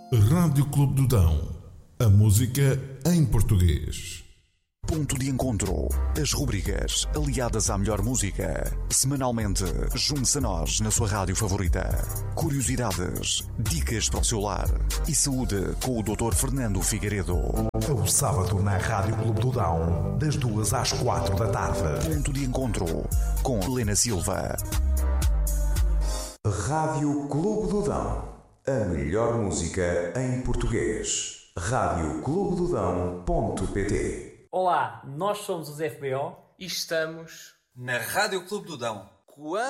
Rádio Clube do Dão. A música em português. Ponto de encontro. As rubricas aliadas à melhor música. Semanalmente, junte-se a nós na sua rádio favorita. Curiosidades, dicas para o seu lar e saúde com o Dr. Fernando Figueiredo. O sábado na Rádio Clube do Dão, das 2 às 4 da tarde. Ponto de encontro com Helena Silva. Rádio Clube do Dão. A melhor música em português. radioclubedodão.pt. Olá, nós somos os FBO e estamos na Rádio Clube do Dão.